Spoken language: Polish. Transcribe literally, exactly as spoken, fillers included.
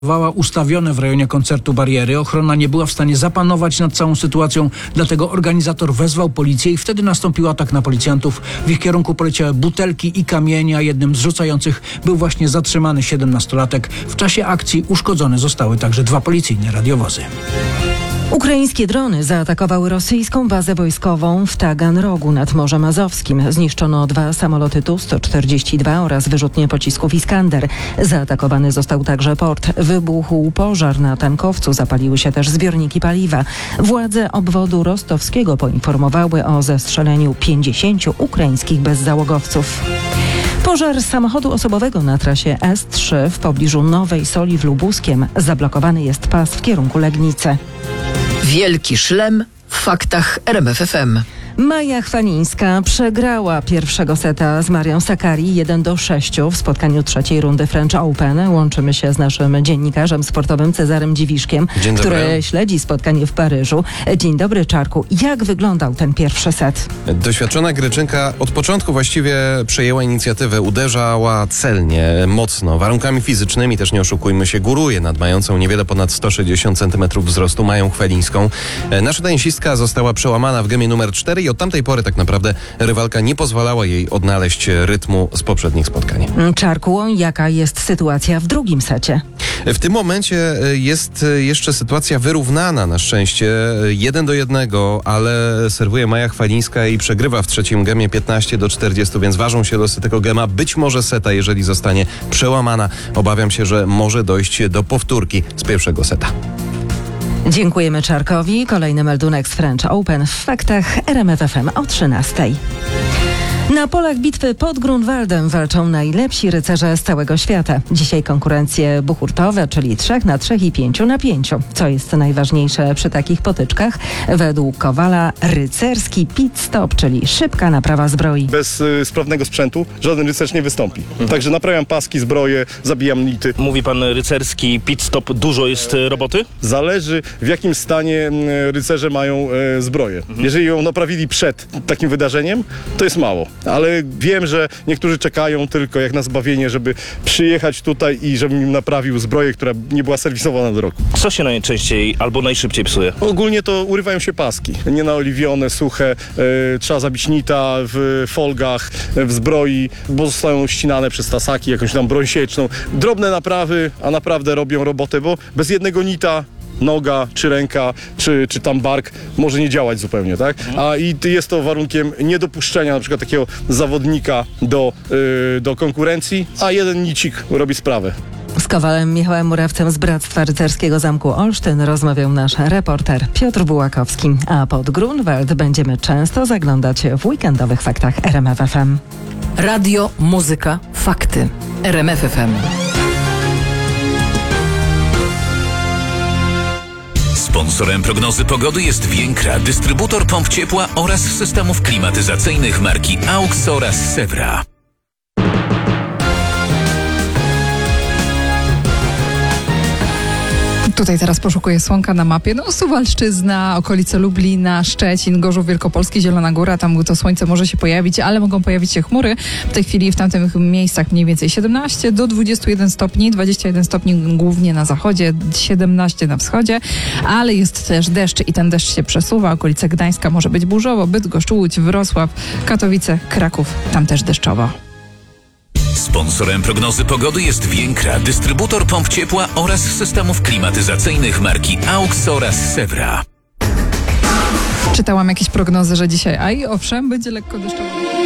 Ustawione w rejonie koncertu bariery. Ochrona nie była w stanie zapanować nad całą sytuacją, dlatego organizator wezwał policję i wtedy nastąpił atak na policjantów. W ich kierunku poleciały butelki i kamienie, a jednym z rzucających był właśnie zatrzymany siedemnastolatek. W czasie akcji uszkodzone zostały także dwa policyjne radiowozy. Ukraińskie drony zaatakowały rosyjską bazę wojskową w Taganrogu nad Morzem Azowskim. Zniszczono dwa samoloty Tu sto czterdzieści dwa oraz wyrzutnie pocisków Iskander. Zaatakowany został także port. Wybuchł pożar na tankowcu, zapaliły się też zbiorniki paliwa. Władze obwodu rostowskiego poinformowały o zestrzeleniu pięćdziesięciu ukraińskich bezzałogowców. Pożar samochodu osobowego na trasie S trzy w pobliżu Nowej Soli w Lubuskiem. Zablokowany jest pas w kierunku Legnicy. Wielki szlem w faktach R M F F M. Maja Chwalińska przegrała pierwszego seta z Marią Sakkari jeden do sześciu w spotkaniu trzeciej rundy French Open. Łączymy się z naszym dziennikarzem sportowym Cezarem Dziwiszkiem, który śledzi spotkanie w Paryżu. Dzień dobry, Czarku. Jak wyglądał ten pierwszy set? Doświadczona Greczynka od początku właściwie przejęła inicjatywę, uderzała celnie, mocno, warunkami fizycznymi też nie oszukujmy się, góruje nad mającą niewiele ponad sto sześćdziesiąt centymetrów wzrostu Mają Chwalińską. Nasza tenisistka została przełamana w gemie numer cztery i od tamtej pory tak naprawdę rywalka nie pozwalała jej odnaleźć rytmu z poprzednich spotkań. Czarku, jaka jest sytuacja w drugim secie? W tym momencie jest jeszcze sytuacja wyrównana na szczęście, jeden do jednego, ale serwuje Maja Chwalińska i przegrywa w trzecim gemie piętnaście do czterdziestu, więc ważą się losy tego gema, być może seta, jeżeli zostanie przełamana. Obawiam się, że może dojść do powtórki z pierwszego seta. Dziękujemy Czarkowi. Kolejny meldunek z French Open w faktach R M F F M o trzynastej. Na polach bitwy pod Grunwaldem walczą najlepsi rycerze z całego świata. Dzisiaj konkurencje buchurtowe, czyli trzech na trzech i pięciu na pięciu. Co jest najważniejsze przy takich potyczkach? Według Kowala rycerski pit stop, czyli szybka naprawa zbroi. Bez y, sprawnego sprzętu żaden rycerz nie wystąpi. Mhm. Także naprawiam paski, zbroje, zabijam nity. Mówi pan rycerski pit stop, dużo jest y, roboty? Zależy, w jakim stanie y, rycerze mają y, zbroję. Mhm. Jeżeli ją naprawili przed takim wydarzeniem, to jest mało. Ale wiem, że niektórzy czekają tylko jak na zbawienie, żeby przyjechać tutaj i żebym im naprawił zbroję, która nie była serwisowana do roku. Co się najczęściej albo najszybciej psuje? Ogólnie to urywają się paski. Nienaoliwione, suche, y, trzeba zabić nita w folgach, w zbroi, bo zostają ścinane przez tasaki, jakąś tam broń sieczną. Drobne naprawy, a naprawdę robią robotę, bo bez jednego nita noga, czy ręka, czy, czy tam bark może nie działać zupełnie, tak? A i jest to warunkiem niedopuszczenia na przykład takiego zawodnika do, yy, do konkurencji, a jeden nicik robi sprawę. Z Kowalem Michałem Murawcem z Bractwa Rycerskiego Zamku Olsztyn rozmawiał nasz reporter Piotr Bułakowski. A pod Grunwald będziemy często zaglądać w weekendowych faktach R M F F M. Radio, muzyka, fakty. R M F F M. Sponsorem prognozy pogody jest Więkra, dystrybutor pomp ciepła oraz systemów klimatyzacyjnych marki AUX oraz Sewra. Tutaj teraz poszukuję słonka na mapie. No, Suwalszczyzna, okolice Lublina, Szczecin, Gorzów Wielkopolski, Zielona Góra. Tam to słońce może się pojawić, ale mogą pojawić się chmury. W tej chwili w tamtych miejscach mniej więcej siedemnaście do dwudziestu jeden stopni. dwadzieścia jeden stopni głównie na zachodzie, siedemnaście na wschodzie. Ale jest też deszcz i ten deszcz się przesuwa. Okolice Gdańska może być burzowo. Bydgoszcz, Łódź, Wrocław, Katowice, Kraków. Tam też deszczowo. Sponsorem prognozy pogody jest Więkra, dystrybutor pomp ciepła oraz systemów klimatyzacyjnych marki AUX oraz Sewra. Czytałam jakieś prognozy, że dzisiaj, a i owszem, będzie lekko deszczowo.